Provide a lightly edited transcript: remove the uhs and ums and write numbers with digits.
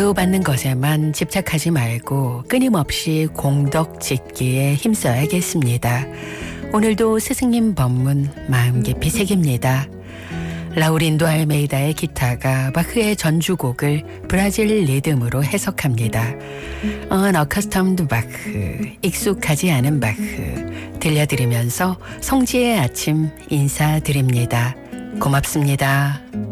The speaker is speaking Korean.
대우받는 것에만 집착하지 말고 끊임없이 공덕 짓기에 힘써야겠습니다. 오늘도 스승님 법문 마음 깊이 새깁니다. 라우린도 알메이다의 기타가 바흐의 전주곡을 브라질 리듬으로 해석합니다. Unaccustomed Bach, 익숙하지 않은 바흐 들려드리면서 성지의 아침 인사드립니다. 고맙습니다.